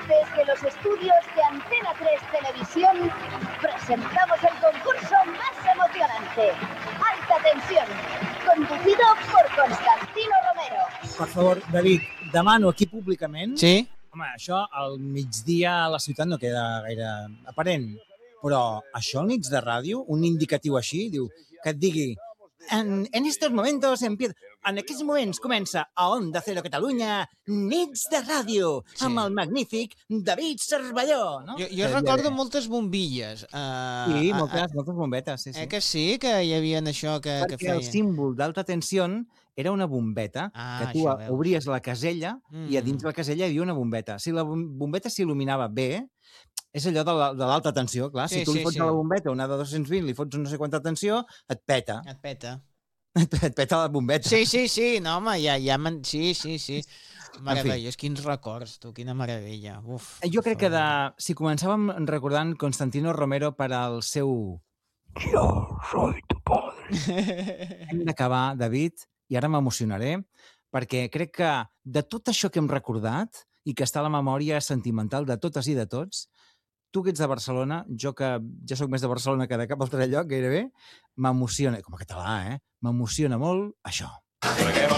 Desde los estudios de Antena 3 Televisión, presentamos el concurso más emocionante, Alta Tensión, conducido por Constantino Romero. Per favor, David, demano aquí públicament... Sí? Home, això al migdia a la ciutat no queda gaire aparent, però això al nits de ràdio, un indicatiu així, diu, que et digui en estos momentos empieza... En aquests moments comença a Onda Cero Catalunya Nits de Ràdio, amb el magnífic David Cervelló, no? Jo recordo moltes bombilles. Sí, moltes bombetes, sí. Que sí, que hi havia això que feia? Perquè el símbol d'alta tensió era una bombeta, que tu obries la casella i a dins la casella hi havia una bombeta. Si la bombeta s'il·luminava bé, és allò de l'alta tensió, clar. Si tu li fots a la bombeta una de 220, li fots no sé quanta tensió, et peta. Et peta. Et peta la bombeta. Sí, no, home, ja... Sí. Meravellós, quins records, tu, quina meravella. Uf, jo crec que si començàvem recordant Constantino Romero per al seu Yo soy tu padre. Hem d'acabar, David, i ara m'emocionaré, perquè crec que de tot això que hem recordat i que està a la memòria sentimental de totes i de tots, tu que ets de Barcelona, jo que ja sóc més de Barcelona que de cap altre lloc, gairebé, m'emociona, com a català, m'emociona molt això.